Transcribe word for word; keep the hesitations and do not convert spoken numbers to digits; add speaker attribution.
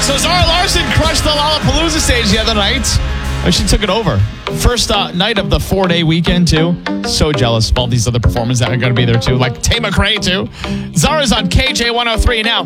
Speaker 1: So Zara Larsson crushed the Lollapalooza stage the other night. Oh, she took it over. First uh, night of the four-day weekend, too. So jealous of all these other performers that are going to be there, too. Like Tay McRae, too. Zara's on K J one oh three now.